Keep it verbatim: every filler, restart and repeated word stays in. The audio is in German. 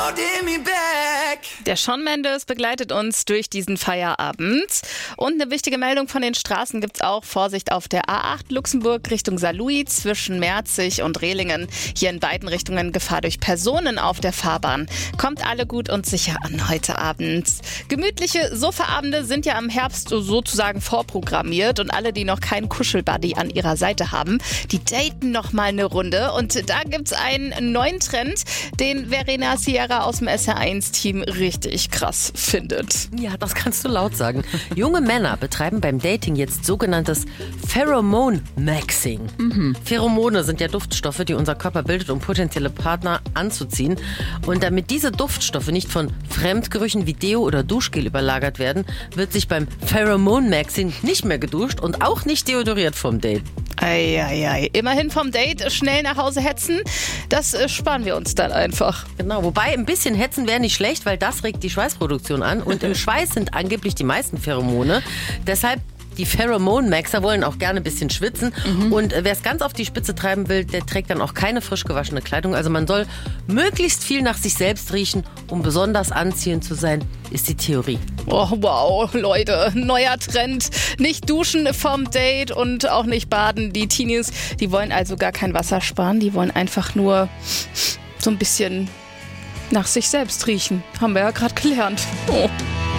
holding me back. Der Shawn Mendes begleitet uns durch diesen Feierabend. Und eine wichtige Meldung von den Straßen gibt's auch. Vorsicht auf der A acht Luxemburg Richtung Saarlouis zwischen Merzig und Rehlingen. Hier in beiden Richtungen Gefahr durch Personen auf der Fahrbahn. Kommt alle gut und sicher an heute Abend. Gemütliche Sofaabende sind ja im Herbst sozusagen vorprogrammiert. Und alle, die noch keinen Kuschelbuddy an ihrer Seite haben, die daten noch mal eine Runde. Und da gibt's einen neuen Trend, den Verena Sierra aus dem S R eins Team richtig krass findet. Ja, das kannst du laut sagen. Junge Männer betreiben beim Dating jetzt sogenanntes Pheromone-Maxing. Mhm. Pheromone sind ja Duftstoffe, die unser Körper bildet, um potenzielle Partner anzuziehen. Und damit diese Duftstoffe nicht von Fremdgerüchen wie Deo oder Duschgel überlagert werden, wird sich beim Pheromone-Maxing nicht mehr geduscht und auch nicht deodoriert vom Date. Eieiei. Immerhin vom Date schnell nach Hause hetzen, das äh, sparen wir uns dann einfach. Genau, wobei ein bisschen hetzen wäre nicht schlecht, weil das regt die Schweißproduktion an und im Schweiß sind angeblich die meisten Pheromone. Deshalb die Pheromone-Maxer wollen auch gerne ein bisschen schwitzen. Mhm. Und wer es ganz auf die Spitze treiben will, der trägt dann auch keine frisch gewaschene Kleidung. Also man soll möglichst viel nach sich selbst riechen, um besonders anziehend zu sein, ist die Theorie. Oh, wow, Leute, neuer Trend. Nicht duschen vom Date und auch nicht baden. Die Teenies, die wollen also gar kein Wasser sparen. Die wollen einfach nur so ein bisschen nach sich selbst riechen. Haben wir ja gerade gelernt. Oh.